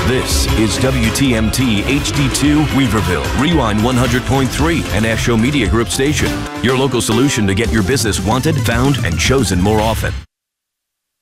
This is WTMT HD2 Weaverville, Rewind 100.3, and Asho Media Group station. Your local solution to get your business wanted, found, and chosen more often.